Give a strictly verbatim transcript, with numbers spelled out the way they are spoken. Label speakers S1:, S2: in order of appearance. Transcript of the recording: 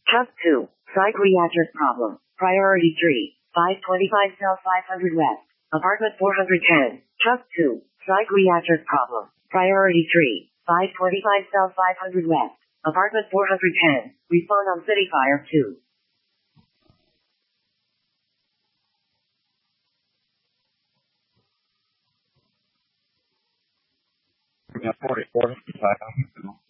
S1: Trust two. Site reactors problem. Priority three. five twenty-five South five hundred West. Apartment four hundred ten. Trust two. Site reactors problem. Priority three. five twenty-five South five hundred West. Apartment four hundred ten. Respond on City Fire two.
S2: Yeah, forty-four.